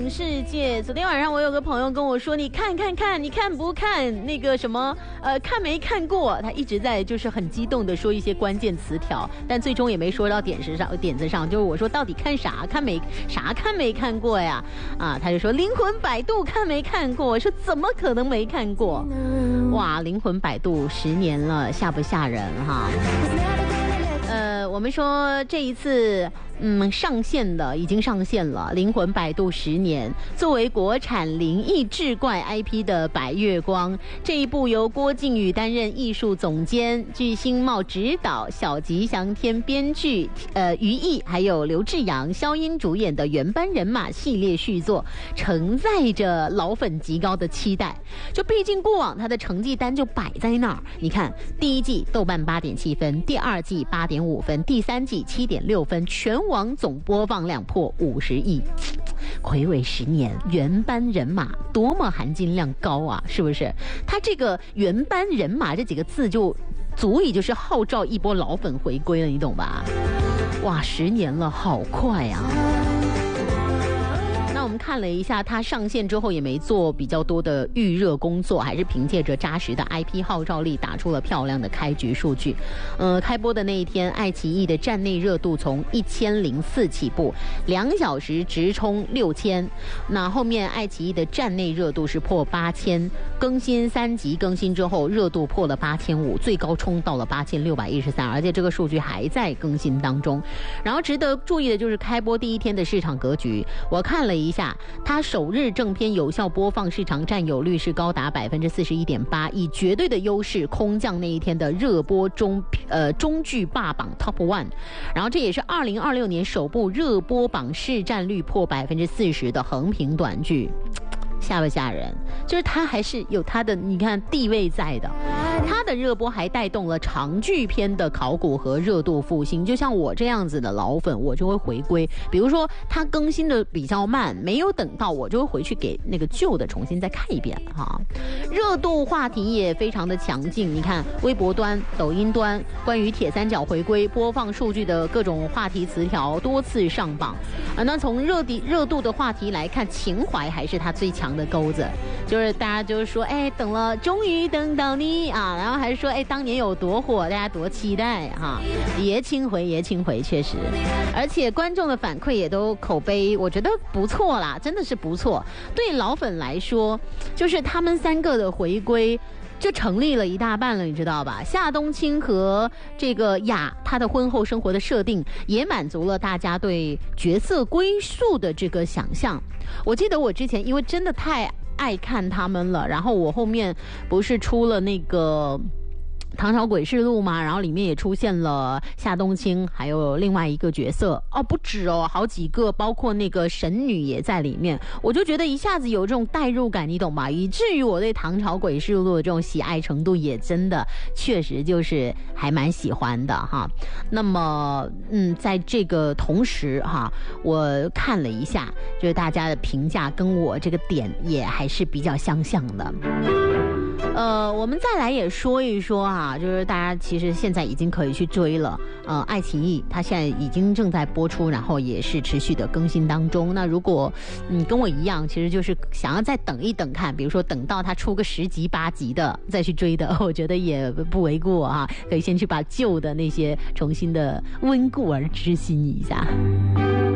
影世界。昨天晚上我有个朋友跟我说，你看，你看不看那个什么看没看过？他一直在就是很激动的说一些关键词条，但最终也没说到点子上。就是我说到底看啥？看没看过呀？啊，他就说灵魂摆渡看没看过？我说怎么可能没看过？哇，灵魂摆渡10年了，吓不吓人哈？我们说这一次已经上线了，灵魂摆渡10年，作为国产灵异志怪 IP 的白月光，这一部由郭靖宇担任艺术总监，具新茂执导，小吉祥天编剧，于毅还有刘志扬、肖英主演的原班人马系列续作，承载着老粉极高的期待。就毕竟过往他的成绩单就摆在那儿，你看第一季豆瓣8.7分，第二季8.5分，第三季7.6分，全网总播放量破50亿，睽违10年，原班人马多么含金量高啊，是不是？他这个原班人马这几个字就足以就是号召一波老粉回归了，你懂吧？哇，10年了，好快啊！我们看了一下，它上线之后也没做比较多的预热工作，还是凭借着扎实的 IP 号召力打出了漂亮的开局数据。开播的那一天，爱奇艺的站内热度从1004起步，2小时直冲6000。那后面爱奇艺的站内热度是破8000，更新3集更新之后，热度破了8500，最高冲到了8613，而且这个数据还在更新当中。然后值得注意的就是开播第一天的市场格局，我看了一下。它首日正片有效播放市场占有率是高达41.8%，以绝对的优势空降那一天的热播中剧霸榜 Top 1， 然后这也是2026年首部热播榜市占率破40%的横屏短剧。吓不吓人？就是它还是有它的你看地位在的，它的热播还带动了长剧片的考古和热度复兴。就像我这样子的老粉，我就会回归，比如说它更新的比较慢，没有等到，我就会回去给那个旧的重新再看一遍哈。热度话题也非常的强劲，你看微博端、抖音端关于铁三角回归播放数据的各种话题词条多次上榜啊。那从热度的话题来看，情怀还是它最强的钩子，就是大家就是说，哎，等了，终于等到你啊，然后还是说，哎，当年有多火，大家多期待哈，爷青回，确实，而且观众的反馈也都口碑，我觉得不错啦，真的是不错。对老粉来说，就是他们3个的回归。就成立了一大半了，你知道吧？夏冬青和这个雅，她的婚后生活的设定也满足了大家对角色归宿的这个想象。我记得我之前因为真的太爱看他们了，然后我后面不是出了那个唐朝诡事录嘛，然后里面也出现了夏冬青，还有另外一个角色哦，不止哦，好几个，包括那个神女也在里面，我就觉得一下子有这种代入感，你懂吗？以至于我对唐朝诡事录的这种喜爱程度也真的确实就是还蛮喜欢的哈。那么在这个同时哈，我看了一下，就是大家的评价跟我这个点也还是比较相像的。我们再来也说一说啊，就是大家其实现在已经可以去追了。爱奇艺它现在已经正在播出，然后也是持续的更新当中。那如果你跟我一样，其实就是想要再等一等看，比如说等到它出个10集8集的再去追的，我觉得也不为过啊。可以先去把旧的那些重新的温故而知新一下。